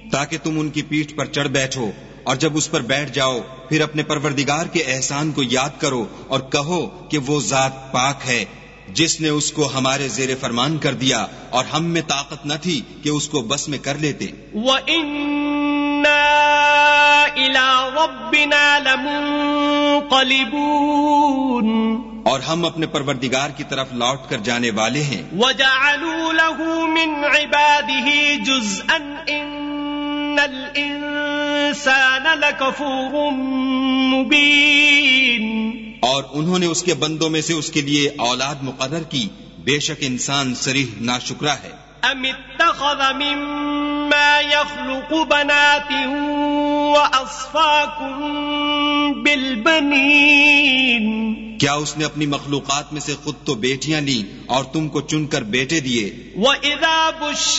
ताकि तुम उनकी पीठ पर चढ़ बैठो, और जब उस पर बैठ जाओ फिर अपने परवरदिगार के एहसान को याद करो और कहो कि वो जात पाक है जिसने उसको हमारे ज़ेरे फरमान कर दिया और हम में ताकत न थी कि उसको बस में कर लेते। वइन्ना इला रब्बिना लमुनक़लिबून, और हम अपने परवरदिगार की तरफ लौट कर जाने वाले हैं। वजअलू लहू मिन इबादिही जुज़अन इन्नल इंसान लकफूरुम मुबीन, और उन्होंने उसके बंदों में से उसके लिए औलाद मुकर्रर की, बेशक इंसान सरीह नाशुक्रा है। अमित्तख़ज़ मिम्मा यख़्लुक़ु बनातिन व अस्फ़ाकुम बिलबनीन, क्या उसने अपनी मखलूक़ात में से खुद तो बेटियां ली और तुमको चुनकर बेटे दिए। वइज़ा